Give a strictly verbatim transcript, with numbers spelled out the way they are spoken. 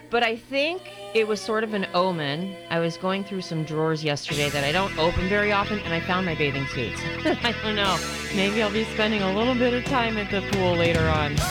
But I think it was sort of an omen. I was going through some drawers yesterday that I don't open very often, and I found my bathing suits. I don't know. Maybe I'll be spending a little bit of time at the pool later on.